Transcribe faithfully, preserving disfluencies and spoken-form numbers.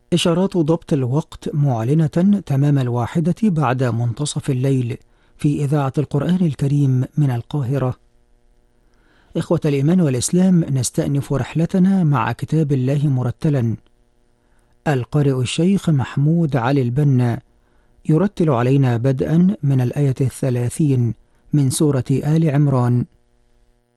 إشارات ضبط الوقت معلنة تمام الواحدة بعد منتصف الليل في إذاعة القرآن الكريم من القاهرة. إخوة الإيمان والإسلام، نستأنف رحلتنا مع كتاب الله مرتلا. القارئ الشيخ محمود علي البنا يرتل علينا بدءا من الآية الثلاثين من سورة آل عمران.